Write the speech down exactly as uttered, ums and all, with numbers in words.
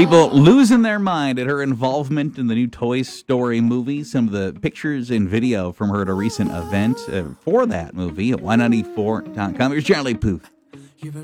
People losing their mind at her involvement in the new Toy Story movie. Some of the pictures and video from her at a recent event uh, for that movie at Y ninety-four dot com. Here's Charlie Puth.